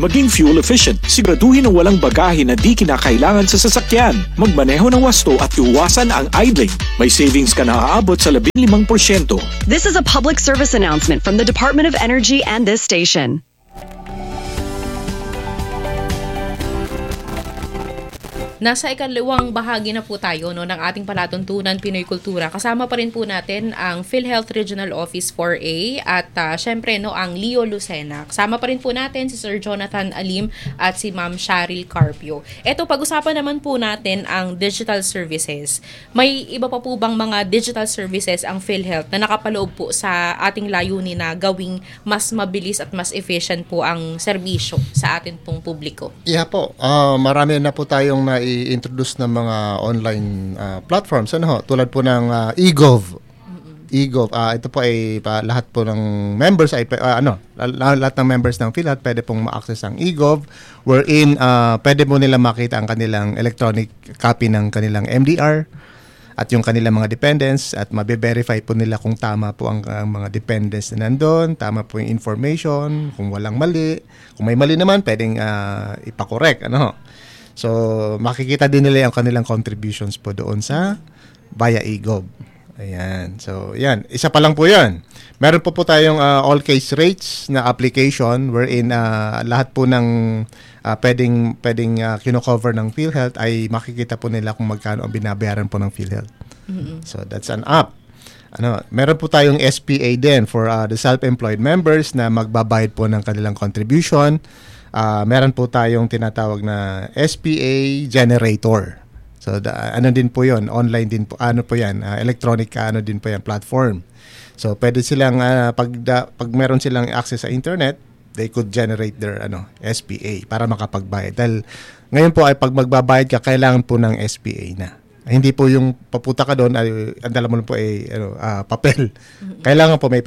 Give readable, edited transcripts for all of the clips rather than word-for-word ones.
Maging fuel efficient. Siguraduhin ang walang bagahe na di kinakailangan sa sasakyan. Magmaneho ng wasto at iwasan ang idling. May savings ka na aabot sa 15%. This is a public service announcement from the Department of Energy and this station. Nasa ikalawang bahagi na po tayo ng ating palatuntunan Pinoy Kultura. Kasama pa rin po natin ang PhilHealth Regional Office 4A at syempre ang Leo Lucena. Kasama pa rin po natin si Sir Jonathan Alim at si Ma'am Cheryl Carpio. Ito, pag-usapan naman po natin ang digital services. May iba pa po bang mga digital services ang PhilHealth na nakapaloob po sa ating layunin na gawing mas mabilis at mas efficient po ang serbisyo sa atin pong publiko? Yeah po. Marami na po tayong i-introduce ng mga online platforms tulad po ng eGov. Ito po ay lahat po ng members ay lahat ng members ng PhilHealth pwede pong ma-access ang eGov, wherein pwede po nila makita ang kanilang electronic copy ng kanilang MDR at yung kanilang mga dependents at mabe-verify po nila kung tama po ang mga dependents na nandun, tama po yung information, kung walang mali. Kung may mali naman, pwedeng ipakorek. So, makikita din nila yung kanilang contributions po doon sa via eGov. Ayan. So, yan. Isa pa lang po yan. Meron po tayong all case rates na application wherein lahat po ng pwedeng kino-cover ng PhilHealth ay makikita po nila kung magkano ang binabayaran po ng PhilHealth. Mm-hmm. So, that's an app. Meron po tayong SPA din for the self-employed members na magbabayad po ng kanilang contribution. Meron po tayong tinatawag na SPA generator. So din po 'yon, online din po. Po 'yan, electronic din po 'yan platform. So pwede silang pag meron silang access sa internet, they could generate their SPA para makapagbayad. Dahil ngayon po ay pag magbabayad ka, kailangan po ng SPA na. Hindi po yung paputa ka doon ay ang dala mo po ay papel. Kailangan po may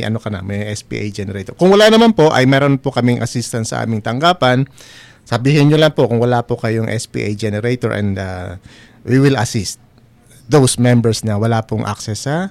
SPA generator. Kung wala naman po ay meron po kaming assistance sa aming tanggapan. Sabihin niyo lang po kung wala po kayong SPA generator and we will assist those members na wala pong access sa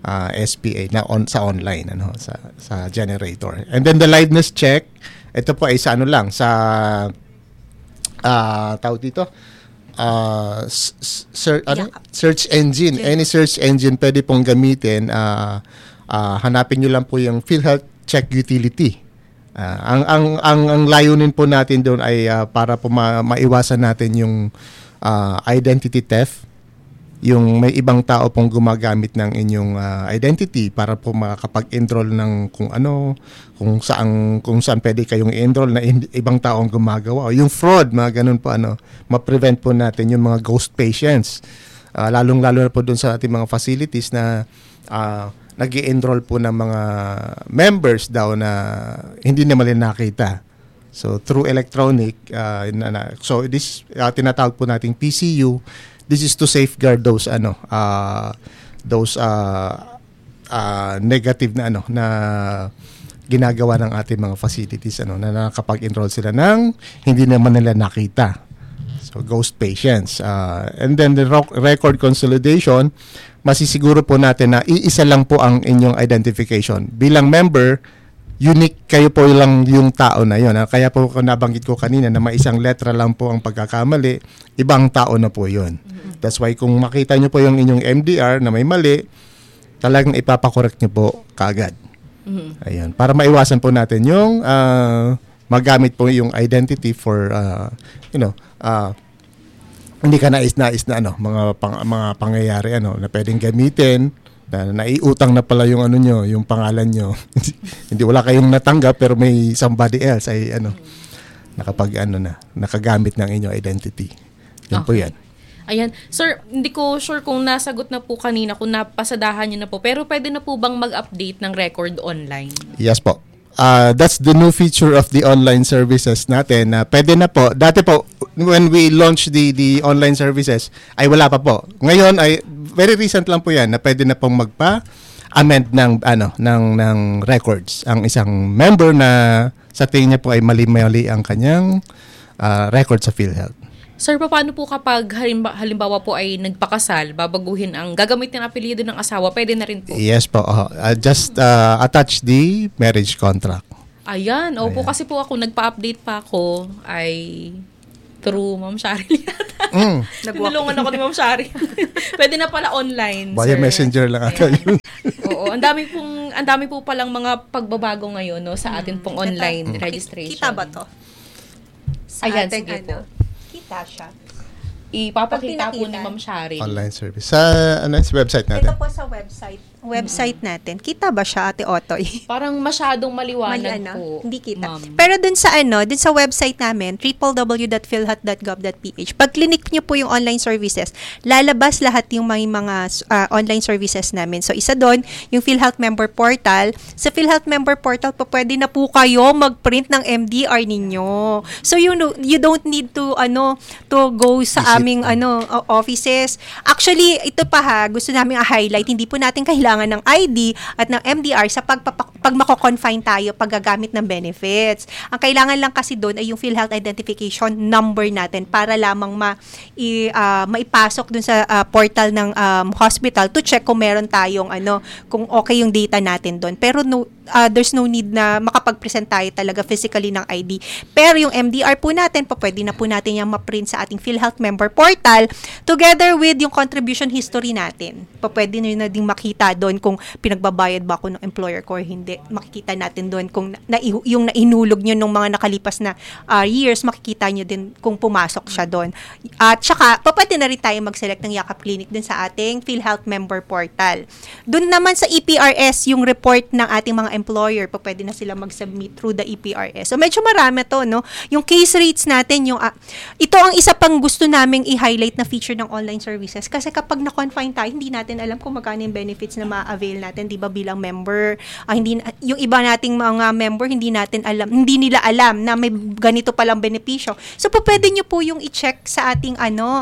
SPA na sa online sa generator. And then the liveness check, ito po ay sa tawag dito search engine. Any search engine pwede pong gamitin. Hanapin nyo lang po yung PhilHealth Check Utility. Ang layunin po natin doon ay para po maiwasan natin yung identity theft. Yung may ibang tao pong gumagamit ng inyong identity para po makakapag-enroll ng kung saan pwede kayong i-enroll na ibang tao ang gumagawa. Yung fraud, mga ganun po ma-prevent po natin yung mga ghost patients. Lalong-lalo na po doon sa ating mga facilities na nag-i-enroll po ng mga members daw na hindi naman nila nakita. So through electronic so this tinatawag po nating PCU. This is to safeguard those negative na ginagawa ng ating mga facilities na nakakapag-enroll sila ng hindi naman nila nakita. So ghost patients. And then the record consolidation, masisiguro po natin na iisa lang po ang inyong identification. Bilang member, unique kayo po lang yung tao na yun. Kaya po nabanggit ko kanina na may isang letra lang po ang pagkakamali, ibang tao na po yun. That's why kung makita nyo po yung inyong MDR na may mali, talagang ipapakorek nyo po kaagad. Ayun. Para maiwasan po natin yung magamit po yung identity for hindi ka nais na mga pangyayari na pwedeng gamitin na naiutang na pala yung nyo, yung pangalan nyo. Hindi wala kayong natanggap pero may somebody else ay nakagamit ng inyong identity. Yan po yan. Ayan. Sir, hindi ko sure kung nasagot na po kanina, kung napasadahan niyo na po, pero pwede na po bang mag-update ng record online? Yes po. That's the new feature of the online services natin. Pwede na po. Dati po, when we launched the online services, ay wala pa po. Ngayon, ay very recent lang po yan na pwede na pong magpa-amend ng records. Ang isang member na sa tingin niya po ay mali-mali ang kanyang record sa PhilHealth. Sir, paano po kapag halimbawa po ay nagpakasal, babaguhin ang gagamitin ng apelyido ng asawa, pwede na rin po? Yes po. Just attach the marriage contract. Ayan, opo, Ayan. kasi po ako, nagpa-update pa ako ay through Ma'am Shari yata. Tinulungan ako ni Ma'am Shari. Pwede na pala online, Via sir. messenger lang ata yun. Oo, ang dami po palang mga pagbabago ngayon no sa atin pong online registration. Kita ba to? Sa Ayan, ating, sige po. Kita siya. Ipapakita Pag po ni pinakita. Ma'am Shari. Online service. Sa sa website natin. Ito po sa website natin. Kita ba siya, Ate Otoy? Parang masyadong maliwanag po. Hindi kita. Ma'am. Pero dun sa website namin, www.philhut.gov.ph, pag clinic nyo po yung online services, lalabas lahat yung mga online services namin. So, isa doon, yung PhilHealth Member Portal. Sa PhilHealth Member Portal po, pwede na po kayo mag-print ng MDR ninyo. So, you don't need to go sa aming offices. Actually, ito pa gusto namin highlight, hindi po natin kailangan ng ID at ng MDR sa pag mako-confine tayo pag gagamit ng benefits. Ang kailangan lang kasi doon ay yung PhilHealth Identification Number natin para lamang maipasok doon sa portal ng hospital to check kung meron tayong kung okay yung data natin doon. Pero there's no need na makapag-present tayo talaga physically ng ID. Pero yung MDR po natin, pwede na po natin yung ma-print sa ating PhilHealth Member Portal together with yung contribution history natin. Pwede nyo na ding makita doon kung pinagbabayad ba ako ng employer ko or hindi. Makikita natin doon kung yung nainulog nyo nung mga nakalipas na years, makikita nyo din kung pumasok siya doon. At saka, pwede na rin tayo mag-select ng Yakap Clinic doon sa ating PhilHealth Member Portal. Doon naman sa EPRS, yung report ng ating mga employer, pwede na sila mag-submit through the EPRS. So, medyo marami to, no? Yung case rates natin, ito ang isa pang gusto naming i-highlight na feature ng online services. Kasi kapag na-confine tayo, hindi natin alam kung magkano yung benefits na ma-avail natin, di ba, bilang member. Yung iba nating mga member, hindi nila alam na may ganito palang benepisyo. So, pwede nyo po yung i-check sa ating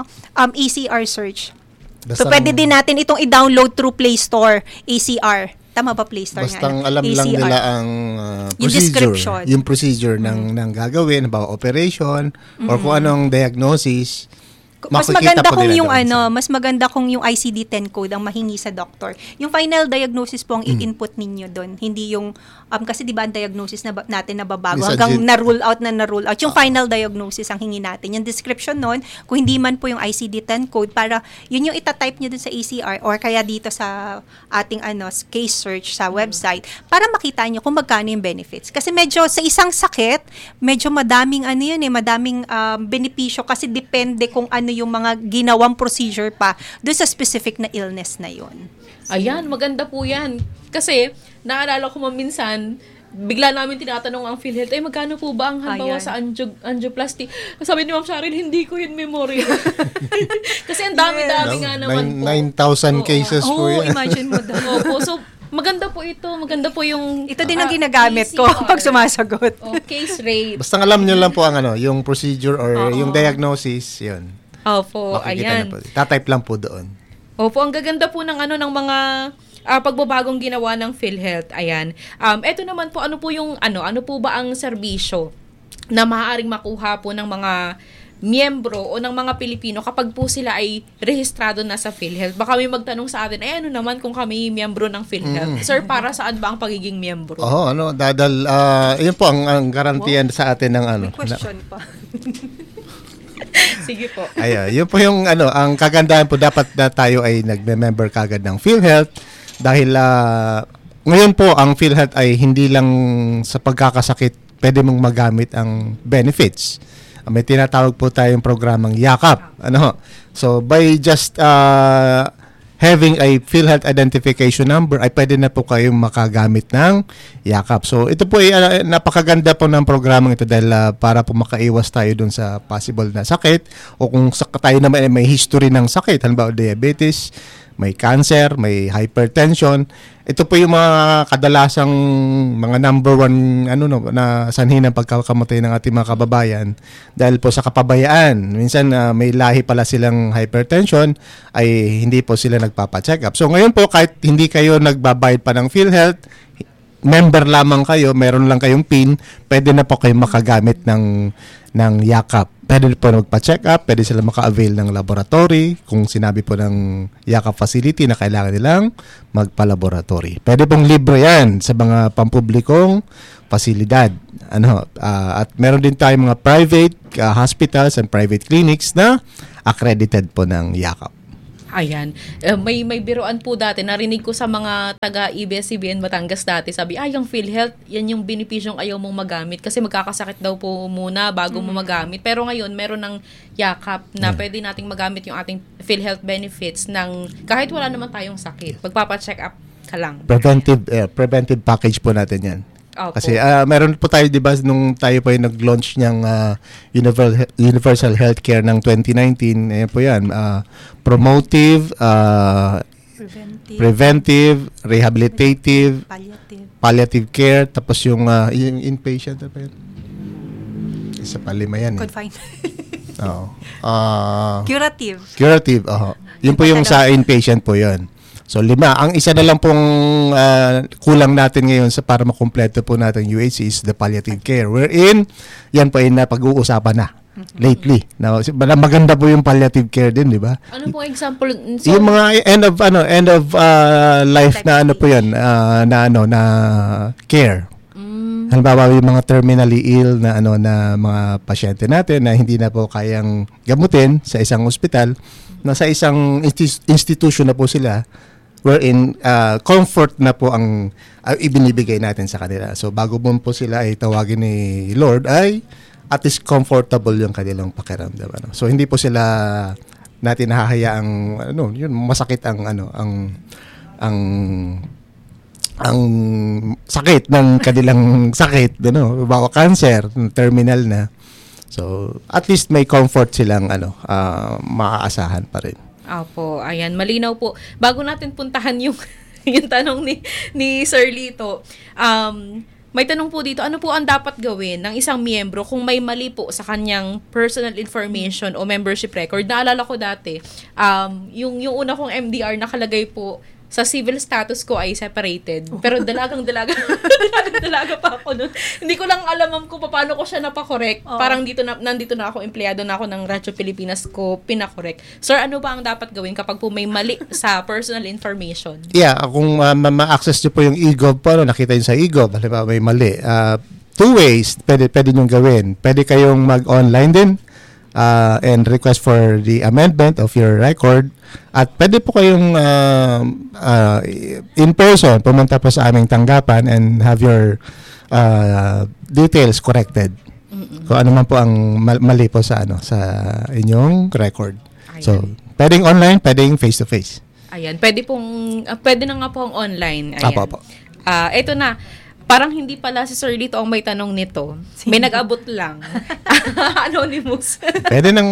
ACR search. So, pwede din natin itong i-download through Play Store, ACR. Tama ba, Play Store? Bastang alam lang ACR. nila ang Yung description. yung procedure ng gagawin, halimbawa operation, or kung anong diagnosis. Mas makikita maganda po kung nila yung doon mas maganda kung yung ICD-10 code ang mahingi sa doktor. Yung final diagnosis po ang i-input ninyo doon. Hindi yung kasi 'di ba ang diagnosis natin nababago hanggang na-rule out. Yung final diagnosis ang hingi natin. Yung description noon, kung hindi man po yung ICD-10 code, para yun yung ita-type niyo doon sa ACR or kaya dito sa ating case search sa website para makita niyo kung magkano yung benefits. Kasi medyo sa isang sakit, medyo madaming madaming benepisyo kasi depende kung yung mga ginawang procedure pa doon sa specific na illness na yon. Ayan, maganda po yan. Kasi, naalala ko minsan, bigla namin tinatanong ang PhilHealth, magkano po ba ang halimbawa sa angioplasty? Sabi ni Ma'am Sharon, hindi ko yun memory. Kasi ang dami-dami nga naman po. 9,000 cases po yan. Imagine mo daw. Opo, so, maganda po ito. Maganda po yung Ito din ang ginagamit ko PCR. pag sumasagot. Case rate. Basta alam nyo lang po ang yung procedure or yung diagnosis, yun. Opo, Makikita ayan. na po. Tatype lang po doon. Opo, ang gaganda po ng ng mga pagbabagong ginawa ng PhilHealth. Ayan. Ito naman po, ano po ba ang serbisyo na maaaring makuha po ng mga miyembro o ng mga Pilipino kapag po sila ay rehistrado na sa PhilHealth? Baka may magtanong sa atin, ano naman kung kami miyembro ng PhilHealth? Sir, para saan ba ang pagiging miyembro? Yun po ang garantiyan sa atin ng May question pa. Sige po. Yun po yung ang kagandahan po, dapat na tayo ay nagme-member kagad ng PhilHealth dahil ngayon po ang PhilHealth ay hindi lang sa pagkakasakit pwede mong magamit ang benefits. May tinatawag po tayong programang Yakap. So by just having a PhilHealth identification number ay pwede na po kayong makagamit ng Yakap. So ito po ay napakaganda po ng programang ito dahil para po makaiwas tayo dun sa possible na sakit o kung tayo naman ay may history ng sakit, halimbawa diabetes, may cancer, may hypertension. Ito po yung mga kadalasang mga number one na sanhi ng pagkakamatay ng ating mga kababayan dahil po sa kapabayaan. Minsan may lahi pala silang hypertension ay hindi po sila nagpapa-check up. So ngayon po kahit hindi kayo nagbabayad pa ng PhilHealth, member lamang kayo, meron lang kayong PIN, pwede na po kayo makagamit ng Yakap. Pwede po magpa-check up, pwede sila maka-avail ng laboratory kung sinabi po ng Yakap facility na kailangan nilang magpa-laboratory. Pwede pong libre yan sa mga pampublikong pasilidad. At meron din tayong mga private hospitals and private clinics na accredited po ng YAKAP. Ayan. May biruan po dati. Narinig ko sa mga taga-EBS-CBN Batangas dati. Sabi, yung PhilHealth, yan yung benepisyong ayaw mong magamit kasi magkakasakit daw po muna bago mo magamit. Pero ngayon, meron ng YAKAP na pwede nating magamit yung ating PhilHealth benefits ng kahit wala naman tayong sakit. Magpapacheck up ka lang. Preventive package po natin yan. Opo. Kasi meron po tayo, di ba, nung tayo po yung nag-launch niyang Universal Healthcare ng 2019, ayan po yan, promotive, preventive, rehabilitative, palliative care, tapos yung inpatient, apa yun? Isa pa, 5 yan. Confined. Oo. Curative. Yun po yung sa inpatient po yun. So 5. Ang isa na lang pong kulang natin ngayon para makumpleto po natin UHC is the palliative care. Wherein, yan po ay napag-uusapan na lately. Now, maganda po yung palliative care din, di ba? Ano po example? Yung mga end of life na ano po yan, na care. Halimbawa yung mga terminally ill na na mga pasyente natin na hindi na po kayang gamutin sa isang ospital, na sa isang institution na po sila, wherein comfort na po ang ibinibigay natin sa kanila. So bago po sila ay tawagin ni Lord, ay at least comfortable yung kanilang pakiramdam. So hindi po sila natin nahahayaang yun masakit ang sakit ng kanilang sakit, bawa cancer, terminal na. So at least may comfort silang maaasahan pa rin. Opo, ayan, malinaw po. Bago natin puntahan yung tanong ni Sir Lito, may tanong po dito, ano po ang dapat gawin ng isang miyembro kung may mali po sa kanyang personal information o membership record? Naalala ko dati, yung una kong MDR nakalagay po sa civil status ko ay separated. Pero dalaga pa ako nun. Hindi ko lang alam kung paano ko siya napakorek. Parang nandito na ako, empleyado na ako ng Radyo Pilipinas ko, pinakorek. Sir, ano ba ang dapat gawin kapag po may mali sa personal information? Yeah, kung ma-access nyo po yung eGov po, nakita nyo sa eGov, halimbawa may mali. 2 ways pwede nyo gawin. Pwede kayong mag-online din and request for the amendment of your record. At pwede po kayong in person pumunta po sa aming tanggapan and have your details corrected. Kung ano man po ang mali po sa inyong record. Ayan. So, pwedeng online, pwedeng face to face. Ayan, pwede na nga po ang online. Ayan. Apo. Ito na. Parang hindi pala si Sir Lito ang may tanong nito. May nag-abot lang. Anonymous. Pwede nang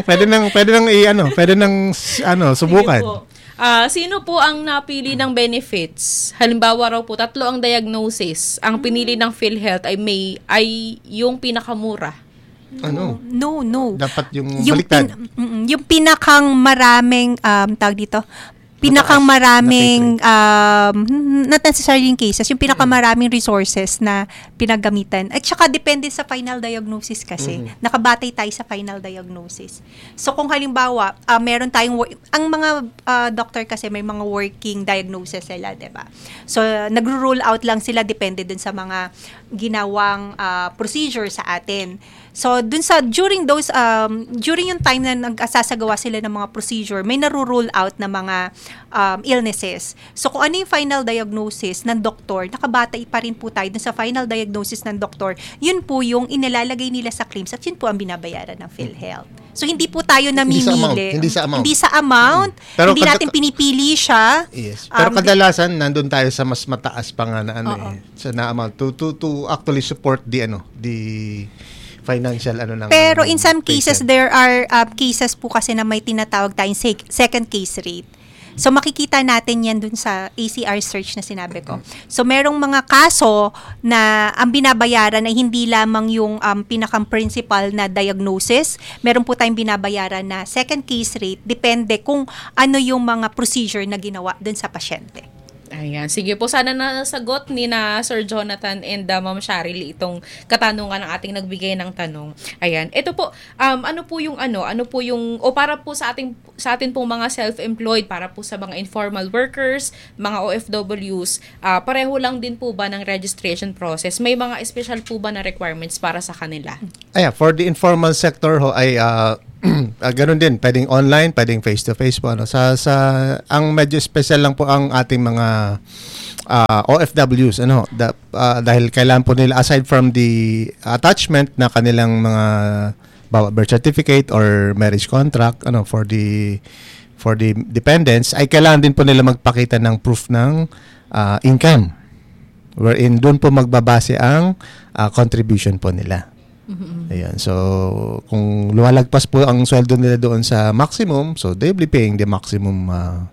subukan. Sino po ang napili ng benefits? Halimbawa raw po, 3 ang diagnosis. Ang pinili ng PhilHealth ay yung pinakamura. Ano? No. Dapat yung baliktad. Yung pinakang maraming pinakamaraming not necessarily in cases, yung pinakamaraming resources na pinagamitan. At saka depende sa final diagnosis kasi. Nakabatay tayo sa final diagnosis. So kung halimbawa, meron tayong ang mga doctor kasi may mga working diagnosis sila, 'di ba? So nagro-rule out lang sila depende dun sa mga ginawang procedure sa atin. So during yung time na nagsasagawa sila ng mga procedure, may naro-rule out na mga illnesses. So kung ano yung final diagnosis ng doktor, nakabatay pa rin po tayo dun sa final diagnosis ng doktor. Yun po yung inilalagay nila sa claims at yun po ang binabayaran ng PhilHealth. So hindi po tayo namimili. Hindi sa amount. Pero hindi natin pinipili siya. Yes. Pero kadalasan nandun tayo sa mas mataas pa nga na sa na amount to actually support the financial ng Pero in some cases patient. there are cases po kasi na may tinatawag tayong second case rate. So makikita natin yan dun sa ACR search na sinabi ko. So merong mga kaso na ang binabayaran ay hindi lamang yung pinakang principal na diagnosis. Meron po tayong binabayaran na second case rate. Depende kung ano yung mga procedure na ginawa dun sa pasyente. Ayan. Sige po, sana nasagot ni na Sir Jonathan and Ma'am Sharily itong katanungan ng ating nagbigay ng tanong. Ayan. Ito po, para po sa atin pong mga self-employed, para po sa mga informal workers, mga OFWs, pareho lang din po ba ng registration process? May mga special po ba na requirements para sa kanila? For the informal sector ho ay ganun din, pwedeng online, pwedeng face-to-face po. Ang medyo special lang po ang ating mga OFWs, dahil kailangan po nila, aside from the attachment na kanilang mga birth certificate or marriage contract, for the dependents, ay kailangan din po nila magpakita ng proof ng income, wherein doon po magbabase ang contribution po nila. Ayan. So, kung lumalagpas po ang sweldo nila doon sa maximum, so they'll be paying the maximum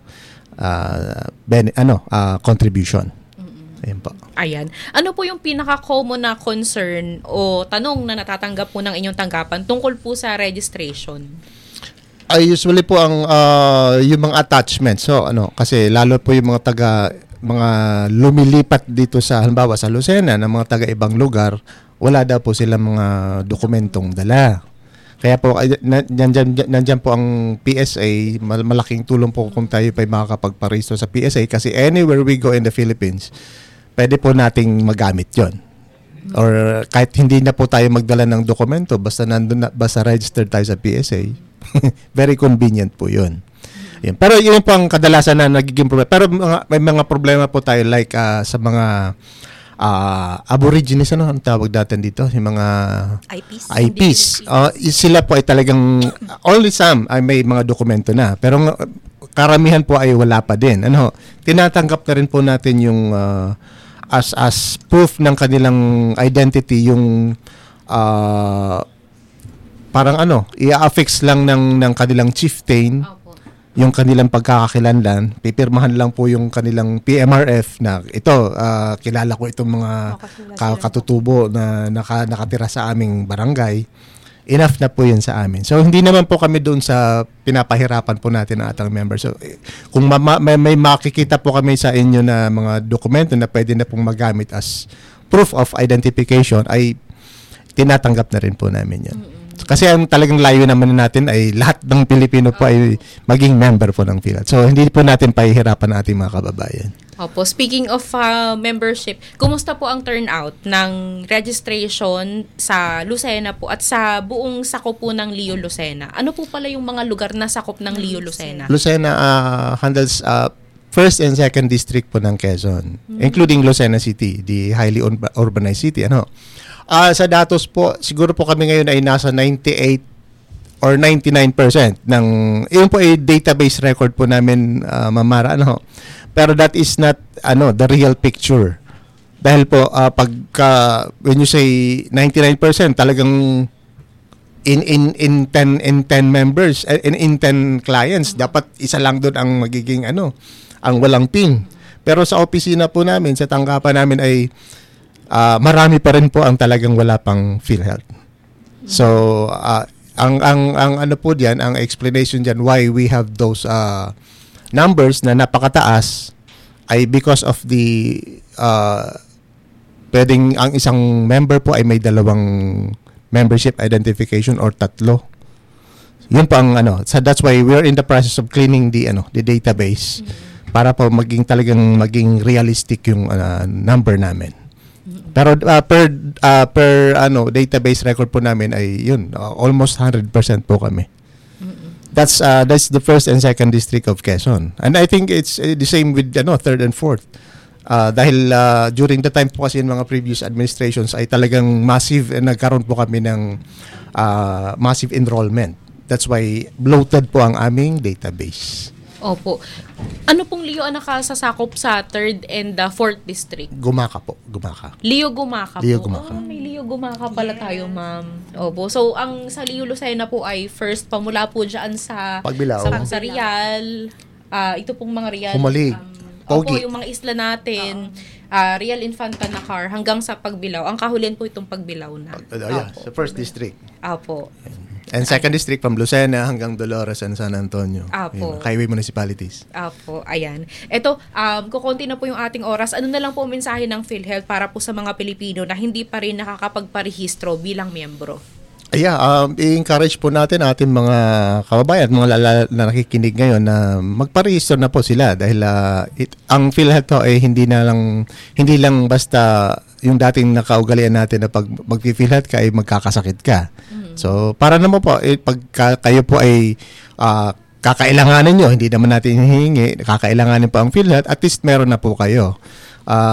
contribution. Ayan po. Ayan. Ano po yung pinaka-common na concern o tanong na natatanggap po ng inyong tanggapan tungkol po sa registration? Usually po ang yung mga attachments. So, kasi lalo po yung mga lumilipat dito sa, halimbawa sa Lucena, ng mga taga ibang lugar, wala daw po sila mga dokumentong dala. Kaya po, nandyan po ang PSA, malaking tulong po kung tayo pa makakapagparehistro sa PSA kasi anywhere we go in the Philippines, pwede po nating magamit yon. Or kahit hindi na po tayo magdala ng dokumento, basta registered tayo sa PSA, very convenient po yun. Yan. Pero yun po ang kadalasan na nagiging problema. Pero may mga problema po tayo like sa mga aborigines, ang tawag natin dito? Yung mga IPs. Sila po ay talagang, only some ay may mga dokumento na. Pero karamihan po ay wala pa din. Tinatanggap na rin po natin yung as proof ng kanilang identity, yung parang i-affix lang ng kanilang chieftain, yung kanilang pagkakakilanlan, pipirmahan lang po yung kanilang PMRF na ito, kilala ko itong mga katutubo na nakatira sa aming barangay. Enough na po yun sa amin. So, hindi naman po kami doon sa pinapahirapan po natin ang atang members. So, kung may makikita po kami sa inyo na mga dokumento na pwede na pong magamit as proof of identification, ay tinatanggap na rin po namin yan. Kasi ang talagang layo naman natin ay lahat ng Pilipino po ay maging member po ng PhilHealth. So, hindi po natin pahihirapan ang ating mga kababayan. Opo. Speaking of membership, kumusta po ang turnout ng registration sa Lucena po at sa buong sakop po ng Leo Lucena? Ano po pala yung mga lugar na sakop ng Leo Lucena? Lucena handles first and second district po ng Quezon, including Lucena City, the highly urbanized city. Sa datos po, siguro po kami ngayon ay nasa 98 or 99% ng, yun po ay database record po namin, Mamara, pero that is not, the real picture. Dahil po, when you say 99%, talagang in 10 members, in 10 clients, dapat isa lang doon ang magiging, ang walang PIN. Pero sa opisina po namin, sa tanggapan namin ay, marami pa rin po ang talagang wala pang PhilHealth. So, ang po diyan, ang explanation diyan why we have those numbers na napakataas ay because of the pwedeng ang isang member po ay may dalawang membership identification or tatlo. Yun po ang so that's why we're in the process of cleaning the database para po maging realistic yung number namin. Pero per database record po namin ay yun, almost 100% po kami. That's the first and second district of Quezon. And I think it's the same with third and fourth. Dahil during the time po kasi in mga previous administrations ay talagang massive, nagkaroon po kami ng massive enrollment. That's why bloated po ang aming database. Opo. Ano pong Leo ang nakasasakop sa 3rd and 4th district? Gumaka. Leo Gumaka po. Leo Gumaka. May Leo Gumaka pala tayo, ma'am. Opo. So, ang sa Leo Lucena po ay first pamula po dyan sa Pagbilao. Sa Rial. Ito pong mga Rial. Humalig. Opo, yung mga isla natin. Real Infanta Nakar hanggang sa Pagbilao. Ang kahulian po itong Pagbilao na. Sa first district. Opo. And second district from Lucena hanggang Dolores and San Antonio. Apo. Yung highway municipalities. Apo, ayan. Ito, kukunti na po yung ating oras. Ano na lang po ang mensahe ng PhilHealth para po sa mga Pilipino na hindi pa rin nakakapagparehistro bilang miyembro? I-encourage po natin ating mga kababayan, mga na nakikinig ngayon na magparehistro na po sila dahil ang PhilHealth to ay hindi lang basta yung dating nakaugalian natin na pag mag-PhilHealth ka ay magkakasakit ka. So, para naman po, pag kayo po ay kakailanganin nyo, hindi naman natin hihingi, kakailanganin po ang PhilHealth, at least meron na po kayo.